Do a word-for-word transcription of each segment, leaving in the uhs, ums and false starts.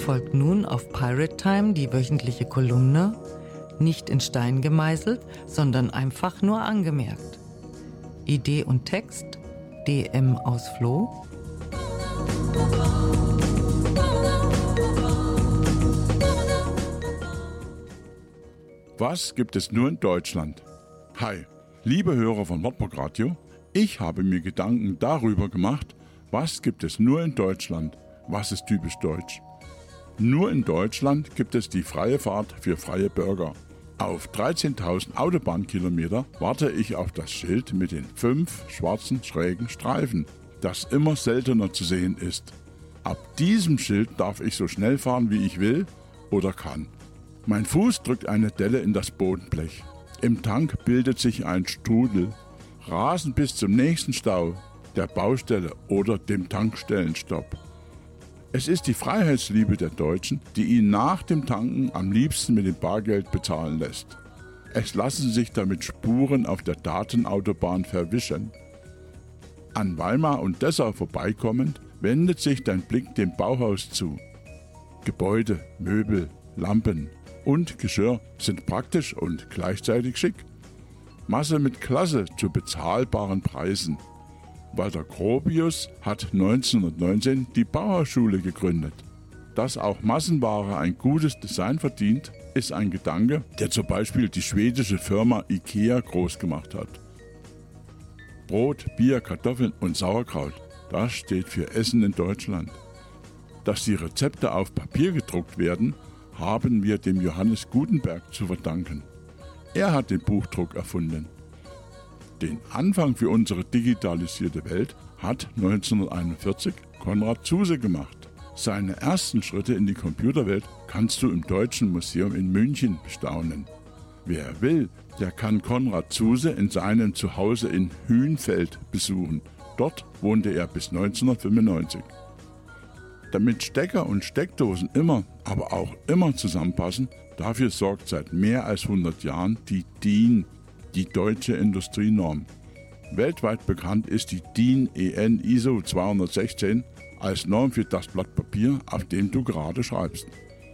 folgt nun auf Pirate Time die wöchentliche Kolumne, nicht in Stein gemeißelt, sondern einfach nur angemerkt. Idee und Text D M aus Floh. Was gibt es nur in Deutschland? Hi, liebe Hörer von Wartburg Radio, ich habe mir Gedanken darüber gemacht, was gibt es nur in Deutschland, was ist typisch deutsch. Nur in Deutschland gibt es die freie Fahrt für freie Bürger. Auf dreizehntausend Autobahnkilometer warte ich auf das Schild mit den fünf schwarzen schrägen Streifen, das immer seltener zu sehen ist. Ab diesem Schild darf ich so schnell fahren, wie ich will oder kann. Mein Fuß drückt eine Delle in das Bodenblech. Im Tank bildet sich ein Strudel. Rasen bis zum nächsten Stau, der Baustelle oder dem Tankstellenstopp. Es ist die Freiheitsliebe der Deutschen, die ihn nach dem Tanken am liebsten mit dem Bargeld bezahlen lässt. Es lassen sich damit Spuren auf der Datenautobahn verwischen. An Weimar und Dessau vorbeikommend wendet sich dein Blick dem Bauhaus zu. Gebäude, Möbel, Lampen und Geschirr sind praktisch und gleichzeitig schick. Masse mit Klasse zu bezahlbaren Preisen. Walter Gropius hat neunzehnhundertneunzehn die Bauhausschule gegründet. Dass auch Massenware ein gutes Design verdient, ist ein Gedanke, der zum Beispiel die schwedische Firma Ikea groß gemacht hat. Brot, Bier, Kartoffeln und Sauerkraut, das steht für Essen in Deutschland. Dass die Rezepte auf Papier gedruckt werden, haben wir dem Johannes Gutenberg zu verdanken. Er hat den Buchdruck erfunden. Den Anfang für unsere digitalisierte Welt hat neunzehnhunderteinundvierzig Konrad Zuse gemacht. Seine ersten Schritte in die Computerwelt kannst du im Deutschen Museum in München bestaunen. Wer will, der kann Konrad Zuse in seinem Zuhause in Hünfeld besuchen. Dort wohnte er bis neunzehnhundertfünfundneunzig. Damit Stecker und Steckdosen immer, aber auch immer zusammenpassen, dafür sorgt seit mehr als hundert Jahren die D I N, die Deutsche Industrienorm. Weltweit bekannt ist die D I N E N I S O zweihundertsechzehn als Norm für das Blatt Papier, auf dem du gerade schreibst.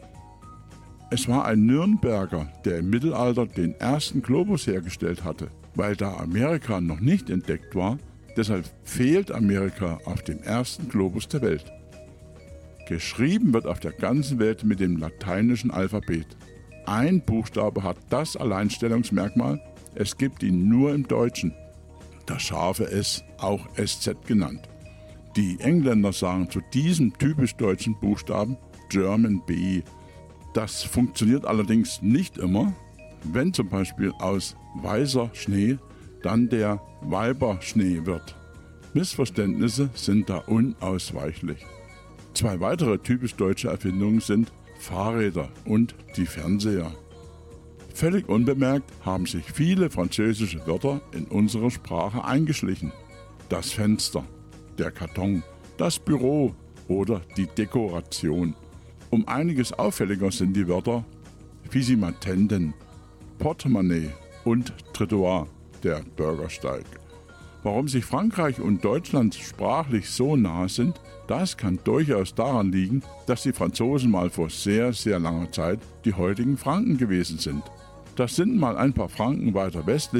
Es war ein Nürnberger, der im Mittelalter den ersten Globus hergestellt hatte. Weil da Amerika noch nicht entdeckt war, deshalb fehlt Amerika auf dem ersten Globus der Welt. Geschrieben wird auf der ganzen Welt mit dem lateinischen Alphabet. Ein Buchstabe hat das Alleinstellungsmerkmal, es gibt ihn nur im Deutschen. Das scharfe S, auch S Z genannt. Die Engländer sagen zu diesem typisch deutschen Buchstaben German B. Das funktioniert allerdings nicht immer. Wenn zum Beispiel aus weißer Schnee dann der Weiberschnee wird. Missverständnisse sind da unausweichlich. Zwei weitere typisch deutsche Erfindungen sind Fahrräder und die Fernseher. Völlig unbemerkt haben sich viele französische Wörter in unsere Sprache eingeschlichen. Das Fenster, der Karton, das Büro oder die Dekoration. Um einiges auffälliger sind die Wörter Fisimatenden, Portemonnaie und Trottoir, der Bürgersteig. Warum sich Frankreich und Deutschland sprachlich so nahe sind, das kann durchaus daran liegen, dass die Franzosen mal vor sehr, sehr langer Zeit die heutigen Franken gewesen sind. Das sind mal ein paar Franken weiter westlich